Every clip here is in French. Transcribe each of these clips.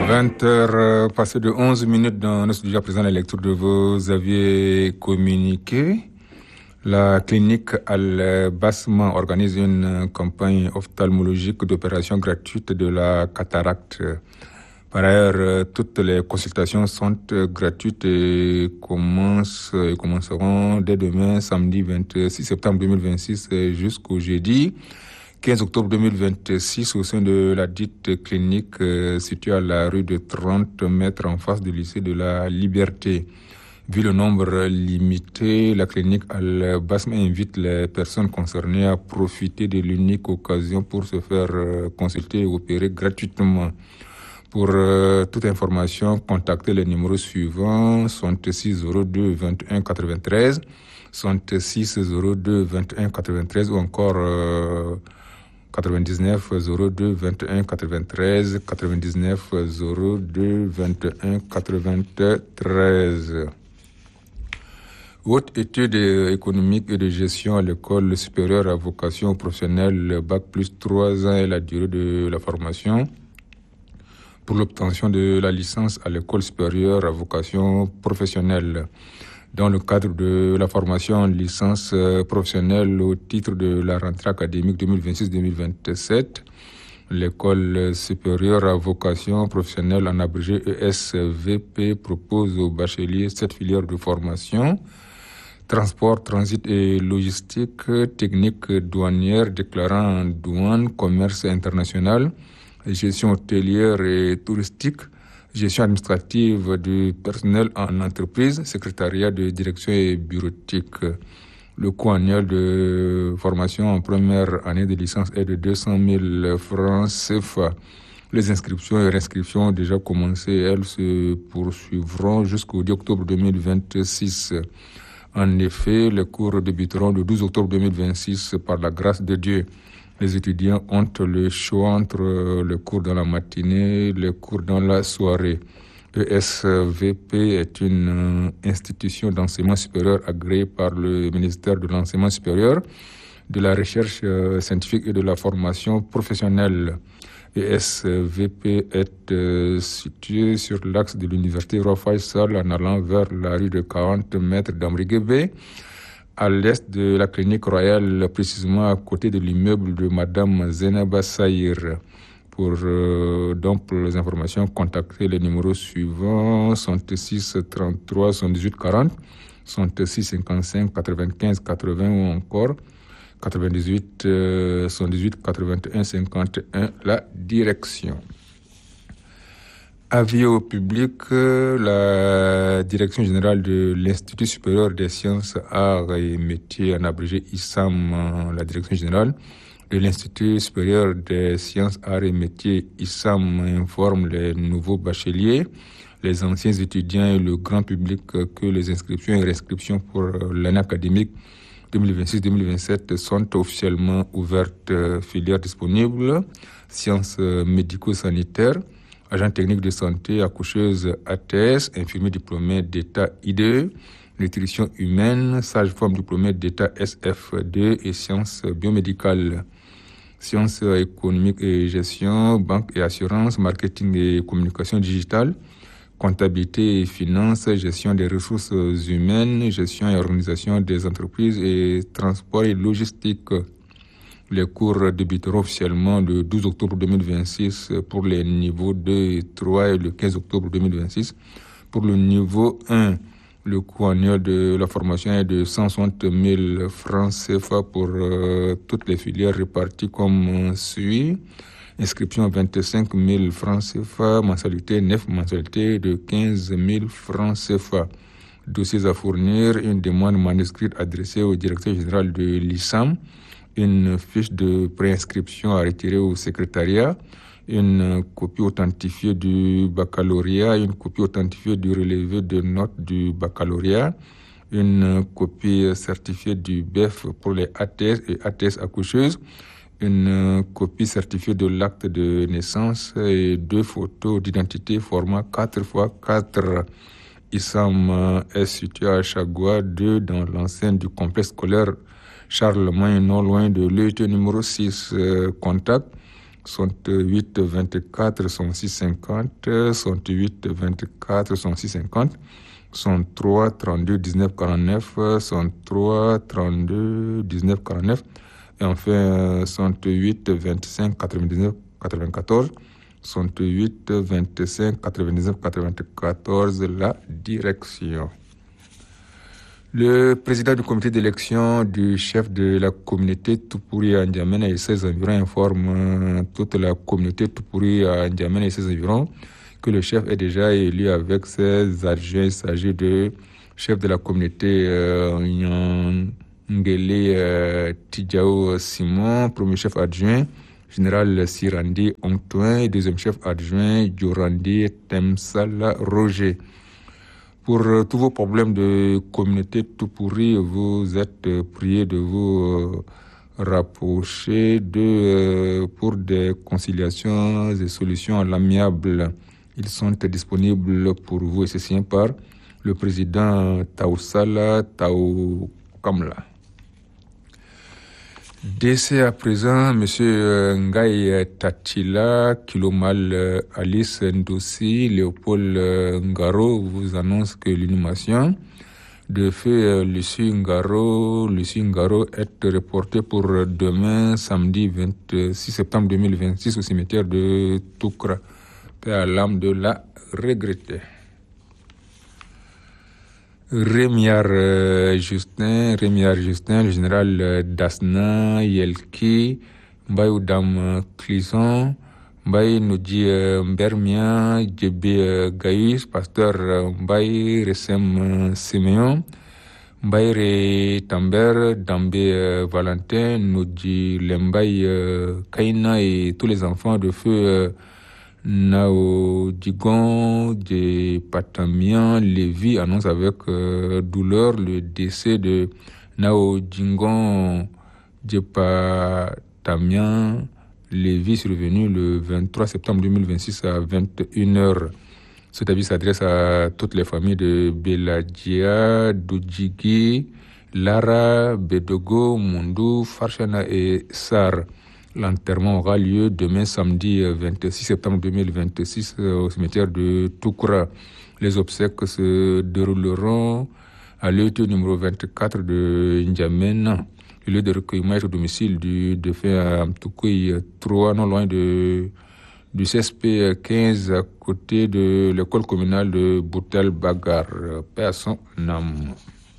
20h, passé de 11 minutes dans notre studio à présent la lecture de vos avis communiqués. La clinique Al-Basma organise une campagne ophtalmologique d'opération gratuite de la cataracte. Par ailleurs, toutes les consultations sont gratuites et commenceront dès demain, samedi 26 septembre 2026 jusqu'au jeudi 15 octobre 2026 au sein de la dite clinique située à la rue de 30 mètres en face du lycée de la Liberté. Vu le nombre limité, la clinique Al-Basma invite les personnes concernées à profiter de l'unique occasion pour se faire consulter et opérer gratuitement. Pour toute information, contactez les numéros suivants 66 02 21 93, 66 02 21 93 ou encore 99 02 21 93, 99 02 21 93. Haute études économiques et de gestion à l'école supérieure à vocation professionnelle, Bac plus 3 ans et la durée de la formation. Pour l'obtention de la licence à l'école supérieure à vocation professionnelle. Dans le cadre de la formation en licence professionnelle au titre de la rentrée académique 2026-2027, l'école supérieure à vocation professionnelle en abrégé ESVP propose aux bacheliers 7 filières de formation: transport, transit et logistique, technique douanière déclarant en douane, commerce international, gestion hôtelière et touristique, gestion administrative du personnel en entreprise, secrétariat de direction et bureautique. Le coût annuel de formation en première année de licence est de 200 000 francs CFA. Les inscriptions et réinscriptions ont déjà commencé. Elles se poursuivront jusqu'au 10 octobre 2026. En effet, les cours débuteront le 12 octobre 2026 par la grâce de Dieu. Les étudiants ont le choix entre les cours dans la matinée et les cours dans la soirée. ESVP est une institution d'enseignement supérieur agréée par le ministère de l'Enseignement supérieur, de la Recherche scientifique et de la formation professionnelle. ESVP est situé sur l'axe de l'université Roi Faisal en allant vers la rue de 40 mètres d'Amriguébé, à l'est de la clinique royale, précisément à côté de l'immeuble de Madame Zenaba Saïr. Pour d'amples informations, contactez les numéros suivants 66 33 78 40, 66 55 95 80 ou encore 98 78 81 51, la direction. Avis au public, la Direction générale de l'Institut supérieur des sciences, arts et métiers, en abrégé ISAM, la Direction générale de l'Institut supérieur des sciences, arts et métiers, ISAM, informe les nouveaux bacheliers, les anciens étudiants et le grand public que les inscriptions et réinscriptions pour l'année académique 2026-2027 sont officiellement ouvertes. Filières disponibles: sciences médico-sanitaires, agent technique de santé, accoucheuse ATS, infirmier diplômé d'État IDE, nutrition humaine, sage-femme diplômée d'État SF2 et sciences biomédicales. Sciences économiques et gestion, banque et assurance, marketing et communication digitale, comptabilité et finances, gestion des ressources humaines, gestion et organisation des entreprises et transport et logistique. Les cours débuteront officiellement le 12 octobre 2026 pour les niveaux 2 et 3 et le 15 octobre 2026 pour le niveau 1. Le coût annuel de la formation est de 160 000 francs CFA pour toutes les filières réparties comme suit. Inscription 25 000 francs CFA, mensualité 9 mensualités de 15 000 francs CFA. Dossiers à fournir: une demande manuscrite adressée au directeur général de l'ISAM, une fiche de préinscription à retirer au secrétariat, une copie authentifiée du baccalauréat, une copie authentifiée du relevé de notes du baccalauréat, une copie certifiée du BEF pour les ATS et ATS accoucheuses, une copie certifiée de l'acte de naissance et 2 photos d'identité format 4x4. ISAM est situé à Chagua 2 dans l'enceinte du complexe scolaire Charlemagne, non loin de l'ET numéro 6. Contact 68 24 66 50, 68 24 66 50, 63 32 19 49, 63 32 19 49, et enfin 68 25 99 94, 68 25 99 94, la direction. Le président du comité d'élection du chef de la communauté Tupuri à N'Djamena et ses environs informe toute la communauté Tupuri à N'Djamena et ses environs que le chef est déjà élu avec ses adjoints. Il s'agit de chef de la communauté Ngele Tidjao Simon, premier chef adjoint, général Sirandi Ongtoin, et deuxième chef adjoint Djorandi Temsala Roger. Pour tous vos problèmes de communauté Tupuri, vous êtes priés de vous rapprocher pour des conciliations et solutions à l'amiable. Ils sont disponibles pour vous et c'est signé par le président Taoussala Taoukamla. Décès à présent, M. Ngaï Tatila, Kilomal Alice Ndossi, Léopold Ngaro vous annonce que l'inhumation de feu Lucie Ngaro est reportée pour demain, samedi 26 septembre 2026, au cimetière de Toukra. Paix à l'âme de la regrettée. Rémiard Justin, le général Dasna Yelki, Mbaye Oudam Clison, Mbaye Noudi Mbermia, Djebé Gaïs, pasteur Mbaye Ressem Siméon, Mbaye Re Tamber, Dambé Valentin, Noudi Lembaye Kaina et tous les enfants de feu Nao Digon de Patamian Lévi annonce avec douleur le décès de Nao Digon de Patamian Lévi, survenu le 23 septembre 2026 à 21h. Cet avis s'adresse à toutes les familles de Beladia, Dodjigi, Lara, Bedogo, Mundu, Farshana et Sar. L'enterrement aura lieu demain samedi 26 septembre 2026 au cimetière de Toukra. Les obsèques se dérouleront à l'ET numéro 24 de N'Djamena. Le lieu de recueillement est au domicile du défunt à Mtoukoui 3, non loin du CSP 15, à côté de l'école communale de Boutel Bagar. Paix à son âme.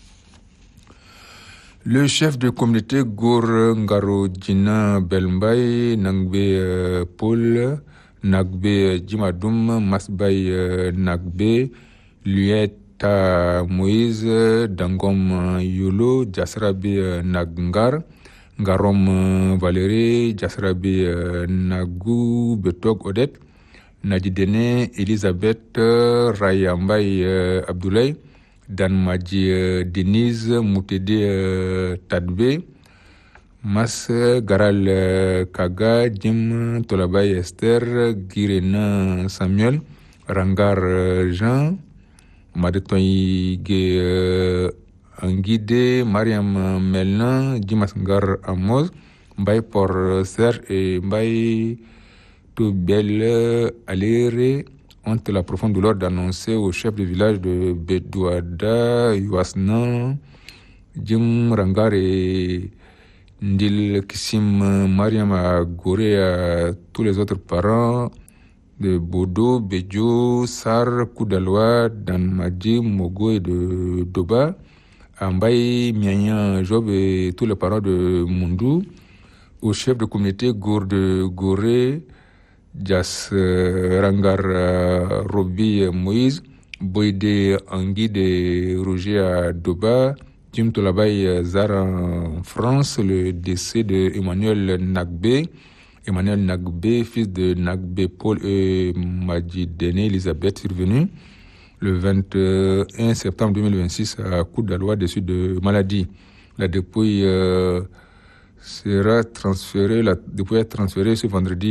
Le chef de communauté Gour Ngaro Djina Belmbaye, Nangbe Paul, Nagbe Djimadoum, Masbaye Nagbe, Lueta Moïse, Dangom Yolo, Djasrabe Nagngar, Ngarom Valérie, Djasrabe Nagou, Betog Odette, Nadidene, Elisabeth, Rayambaye Abdoulaye, Danmadji Denise, Moutede Tadbe, Mas Garal Kaga, Jim Tolabay Esther, Girena Samuel, Rangar Jean, Madetoy Anguide, Mariam Melna, Jimasngar Amos, Mbaye Por Serge et Mbaye Toubel Alere, ont la profonde douleur d'annoncer au chef de village de Bedouada, Yuasna, Jim Rangar et Ndil Kissim Mariam Goré, à tous les autres parents de Bodo, Bedjo, Sar, Koudaloa, Danmadji, Mogo et de Doba, Ambaye, Mianyan, Job et tous les parents de Mundu, au chef de communauté Gour de Goré, Jas Rangar Robi Moïse, Boïde Angui de Roger à Doba, Jim Tolabay Zar en France, le décès de Emmanuel Nagbe, fils de Nagbe Paul et Madjidene Elisabeth, survenu le 21 septembre 2026 à Koudaloa, déçu de maladie. La dépouille sera transférée ce vendredi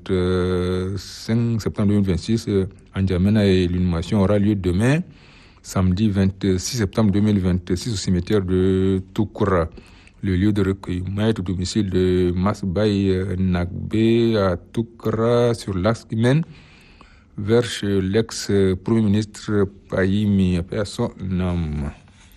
25 septembre 2026 à N'Djamena et l'inhumation aura lieu demain, samedi 26 septembre 2026 au cimetière de Toukra. Le lieu de recueillement est au domicile de Masbay Nagbe à Toukra sur l'axe qui mène vers chez l'ex-premier ministre Payimi, paix à son âme.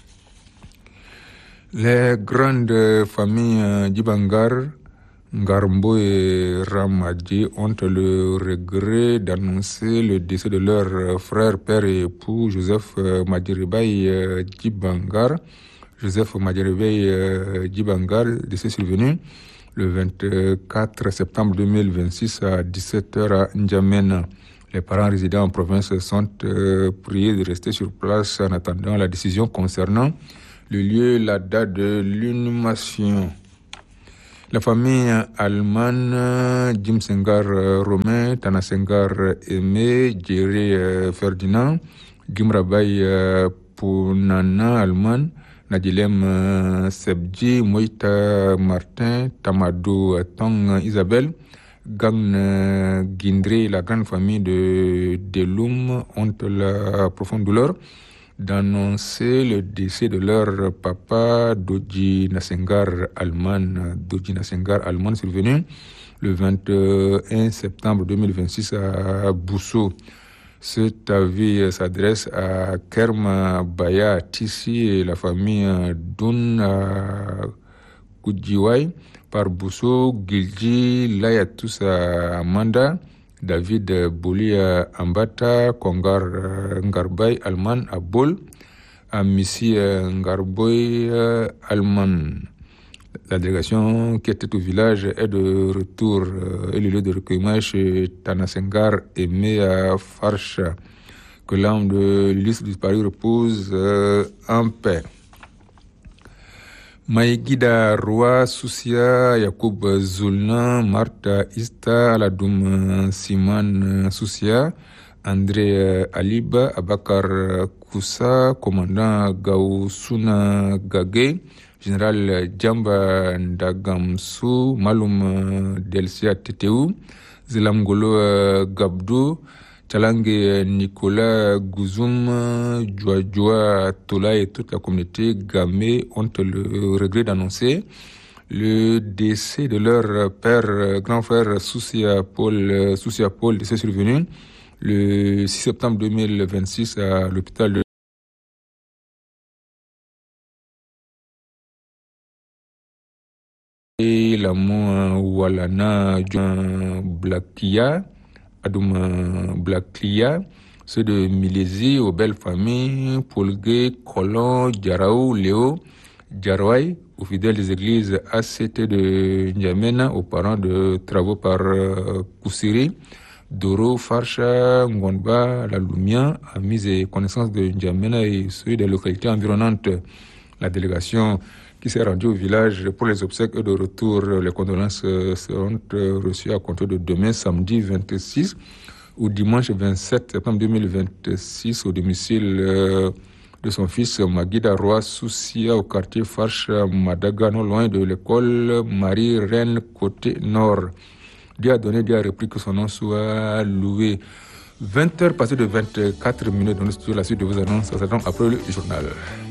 Les grandes familles Djibangar, Ngarmbo et Ramadji ont le regret d'annoncer le décès de leur frère, père et époux Joseph Madjiribay Djibangar. Joseph Madjiribay Djibangar, décès survenu le 24 septembre 2026 à 17h à N'Djamena. Les parents résidant en province sont priés de rester sur place en attendant la décision concernant le lieu et la date de l'inhumation. La famille allemande, Jim Sengar Romain, Tana Sengar Aimé, Djéré Ferdinand, Gimrabay Pounana Alman, Nadilem Sebji, Moïta Martin, Tamadou Tong Isabelle, Gang Guindré, la grande famille de Deloum ont la profonde douleur d'annoncer le décès de leur papa Doji Nasengar Alman survenu le 21 septembre 2026 à Bousso. Cet avis s'adresse à Kerma Baya Tissi et la famille Doun Koudjiwai par Bousso, Gilji, Layatous Amanda, David Bolia Ambata, Kongar Ngarbay Alman à Bol, Amissi Ngarboy Alman. La délégation qui était au village est de retour et le lieu de recueillement chez Tanasengar Aimé à Farsha. Que l'âme de l'illustre disparu repose en paix. Maïgida Roi Soucia, Yacoub Zulna, Martha Ista, Aladoum Siman Soucia, André Aliba, Abakar Koussa, commandant Gaousouna Gagé, général Djamba Ndagamsou, Maloum Delsia Teteou, Zelamgolo Gabdou, Tchalangue Nicolas Gouzoum, Djoua Tola et toute la communauté Gamé ont le regret d'annoncer le décès de leur père, grand frère Soucia Paul, décès survenu le 6 septembre 2026 à l'hôpital de Lamou Walana Blakia. Adoum Blaklia, ceux de Milési, aux belles familles, Polgué, Colon, Djaraou, Léo, Djarouaï, aux fidèles des églises ACT de N'Djamena, aux parents de travaux par Koussiri, Doro, Farsha, Ngondba, La Lumia, amis et connaissances de N'Djamena et ceux des localités environnantes. La délégation qui s'est rendue au village pour les obsèques et de retour. Les condoléances seront reçues à compter de demain, samedi 26 ou dimanche 27 septembre 2026 au domicile de son fils Maguida Roi Soucia au quartier Farche Madaga, non loin de l'école Marie-Reine côté nord. Dieu a donné, Dieu a repris, que son nom soit loué. 20h passées de 24 minutes dans le studio, la suite de vos annonces, ça s'attend après le journal.